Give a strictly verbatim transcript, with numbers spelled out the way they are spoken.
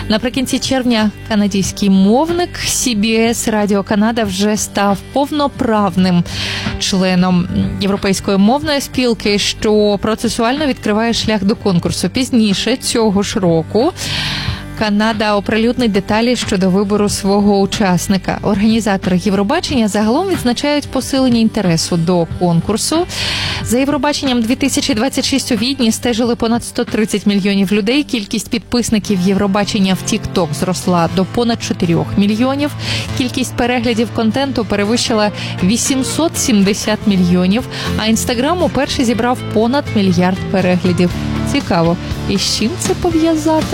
Наприкінці червня канадський мовник Сі Бі Ес Радіо Канада вже став повноправним членом Європейської мовної спілки, що процесуально відкриває шлях до конкурсу. Пізніше цього ж року Канада оприлюднить деталі щодо вибору свого учасника. Організатори Євробачення загалом відзначають посилення інтересу до конкурсу. За Євробаченням дві тисячі двадцять шість у Відні стежили понад сто тридцять мільйонів людей. Кількість підписників Євробачення в Тік-Ток зросла до понад чотирьох мільйонів. Кількість переглядів контенту перевищила вісімсот сімдесят мільйонів, а Інстаграм уперше зібрав понад мільярд переглядів. Цікаво, і з чим це пов'язати?